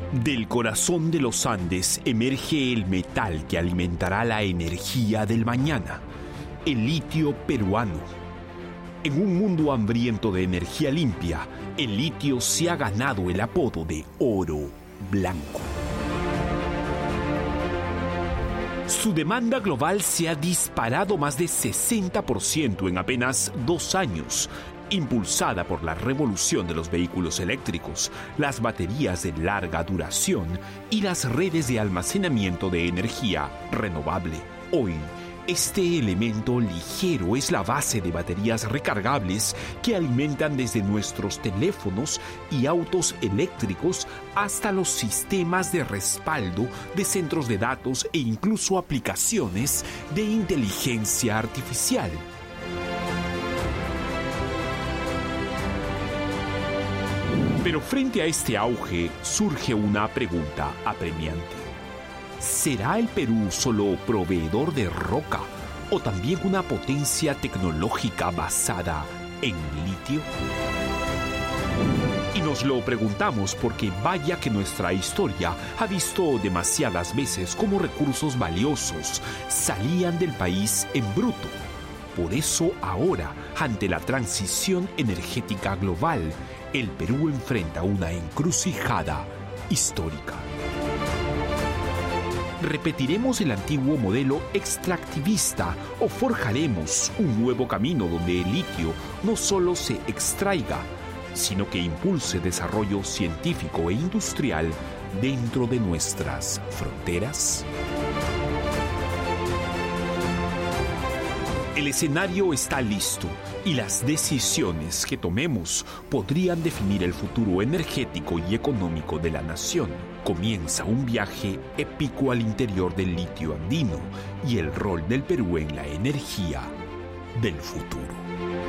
Del corazón de los Andes emerge el metal que alimentará la energía del mañana, el litio peruano. En un mundo hambriento de energía limpia, el litio se ha ganado el apodo de oro blanco. Su demanda global se ha disparado más de 60% en apenas 2 años, impulsada por la revolución de los vehículos eléctricos, las baterías de larga duración y las redes de almacenamiento de energía renovable. Hoy, este elemento ligero es la base de baterías recargables que alimentan desde nuestros teléfonos y autos eléctricos hasta los sistemas de respaldo de centros de datos e incluso aplicaciones de inteligencia artificial. Pero frente a este auge surge una pregunta apremiante. ¿Será el Perú solo proveedor de roca o también una potencia tecnológica basada en litio? Y nos lo preguntamos porque vaya que nuestra historia ha visto demasiadas veces cómo recursos valiosos salían del país en bruto. Por eso ahora, ante la transición energética global, el Perú enfrenta una encrucijada histórica. ¿Repetiremos el antiguo modelo extractivista o forjaremos un nuevo camino donde el litio no solo se extraiga, sino que impulse desarrollo científico e industrial dentro de nuestras fronteras? El escenario está listo y las decisiones que tomemos podrían definir el futuro energético y económico de la nación. Comienza un viaje épico al interior del litio andino y el rol del Perú en la energía del futuro.